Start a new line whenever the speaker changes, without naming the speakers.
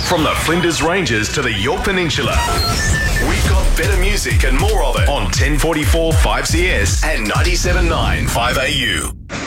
From the Flinders Ranges to the Yorke Peninsula. We've got better music and more of it on 1044 5CS and 97.9 5AU.